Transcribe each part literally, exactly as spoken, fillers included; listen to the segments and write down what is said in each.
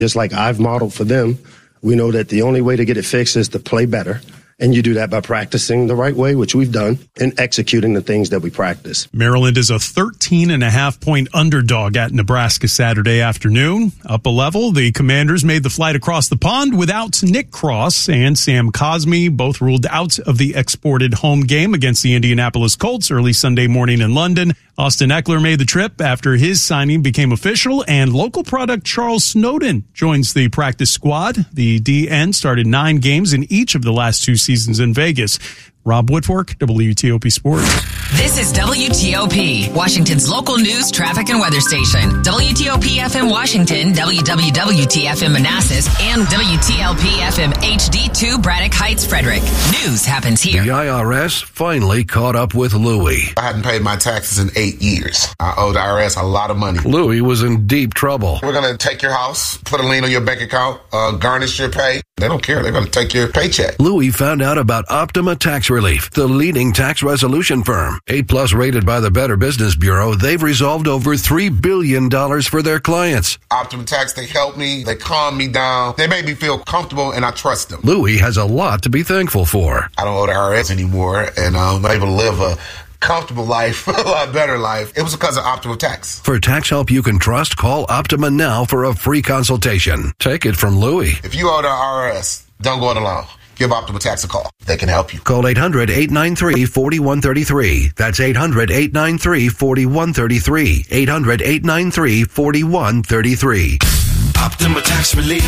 Just like I've modeled for them, we know that the only way to get it fixed is to play better. And you do that by practicing the right way, which we've done, and executing the things that we practice. Maryland is a thirteen and a half point underdog at Nebraska Saturday afternoon. Up a level, the Commanders made the flight across the pond without Nick Cross and Sam Cosmi, both ruled out of the exported home game against the Indianapolis Colts early Sunday morning in London. Austin Eckler made the trip after his signing became official, and local product Charles Snowden joins the practice squad. The D N started nine games in each of the last two seasons in Vegas. Rob Woodfork, W T O P Sports. This is W T O P, Washington's local news, traffic, and weather station. W T O P F M Washington, W W W T F M Manassas, and W T L P F M H D two Braddock Heights, Frederick. News happens here. The I R S finally caught up with Louie. I hadn't paid my taxes in eight years. I owe the I R S a lot of money. Louie was in deep trouble. We're going to take your house, put a lien on your bank account, uh, garnish your pay. They don't care. They're going to take your paycheck. Louie found out about Optima Tax Relief, the leading tax resolution firm. A-plus rated by the Better Business Bureau, they've resolved over three billion dollars for their clients. Optima Tax, they help me. They calm me down. They make me feel comfortable, and I trust them. Louie has a lot to be thankful for. I don't owe the I R S anymore, and I'm able to live a comfortable life, a lot better life. It was because of Optima Tax. For tax help you can trust, call Optima now for a free consultation. Take it from Louie. If you owe the I R S, don't go it alone. Give Optima Tax a call. They can help you. Call eight hundred, eight nine three, four one three three. That's eight hundred, eight nine three, four one three three. eight hundred, eight nine three, four one three three. Optima Tax Relief.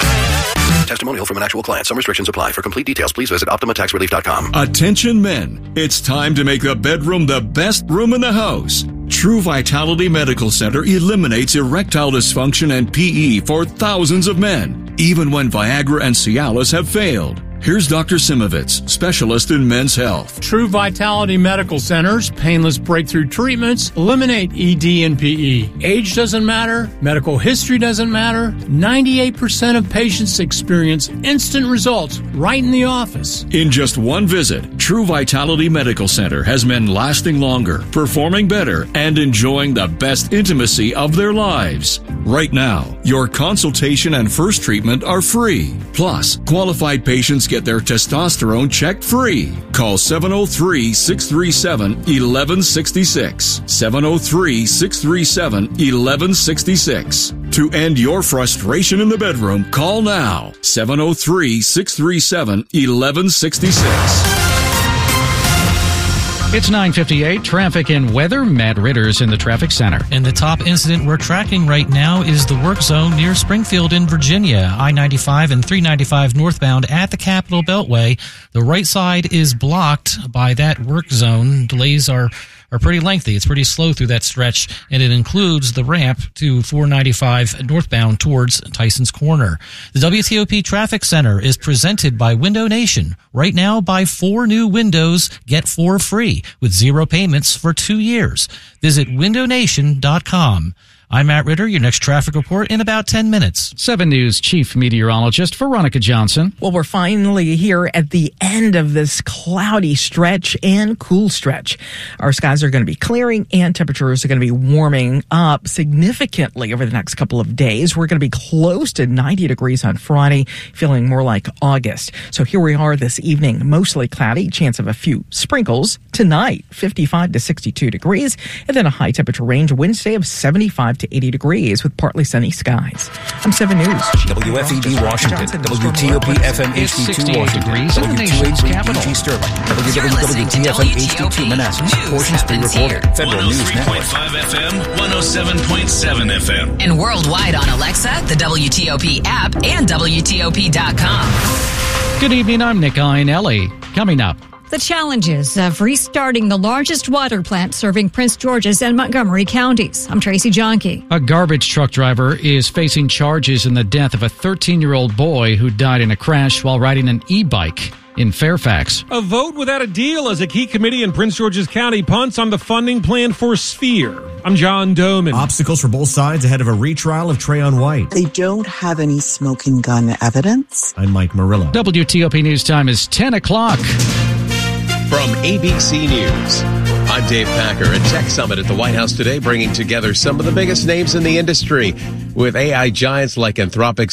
Testimonial from an actual client. Some restrictions apply. For complete details, please visit Optima Tax Relief dot com. Attention men. It's time to make the bedroom the best room in the house. True Vitality Medical Center eliminates erectile dysfunction and P E for thousands of men, even when Viagra and Cialis have failed. Here's Doctor Simovitz, specialist in men's health. True Vitality Medical Center's painless breakthrough treatments eliminate E D and P E. Age doesn't matter. Medical history doesn't matter. ninety-eight percent of patients experience instant results right in the office. In just one visit, True Vitality Medical Center has men lasting longer, performing better, and enjoying the best intimacy of their lives. Right now, your consultation and first treatment are free. Plus, qualified patients get their testosterone checked free. Call seven oh three, six three seven, one one six six. seven oh three, six three seven, one one six six. To end your frustration in the bedroom, call now. seven oh three, six three seven, one one six six. It's nine fifty-eight, traffic and weather. Matt Ritter's in the traffic center. And the top incident we're tracking right now is the work zone near Springfield in Virginia. I ninety-five and three ninety-five northbound at the Capitol Beltway. The right side is blocked by that work zone. Delays are are pretty lengthy. It's pretty slow through that stretch, and it includes the ramp to four ninety-five northbound towards Tyson's Corner. The W T O P Traffic Center is presented by Window Nation. Right now, buy four new windows, get four free with zero payments for two years. Visit window nation dot com. I'm Matt Ritter, your next traffic report in about ten minutes. seven News Chief Meteorologist Veronica Johnson. Well, we're finally here at the end of this cloudy stretch and cool stretch. Our skies are going to be clearing and temperatures are going to be warming up significantly over the next couple of days. We're going to be close to ninety degrees on Friday, feeling more like August. So here we are this evening, mostly cloudy, chance of a few sprinkles. Tonight, fifty-five to sixty-two degrees, and then a high temperature range Wednesday of seventy-five to eighty degrees with partly sunny skies. I'm seven News. W F E B Washington, W T O P F M H D two Washington, W two eighty-three B G Sterling, W W W T F M H D two Manassas, portions pre-recorded, Federal News Network. one oh three point five F M, one oh seven point seven F M. And worldwide on Alexa, the W T O P app, and W T O P dot com. Good evening, I'm Nick Iannelli. Coming up. The challenges of restarting the largest water plant serving Prince George's and Montgomery counties. I'm Tracy Jonke. A garbage truck driver is facing charges in the death of a thirteen-year-old boy who died in a crash while riding an e-bike in Fairfax. A vote without a deal as a key committee in Prince George's County punts on the funding plan for Sphere. I'm John Doman. Obstacles for both sides ahead of a retrial of Trayon White. They don't have any smoking gun evidence. I'm Mike Murillo. W T O P News Time is ten o'clock. From A B C News, I'm Dave Packer. A tech summit at the White House today bringing together some of the biggest names in the industry with A I giants like Anthropic's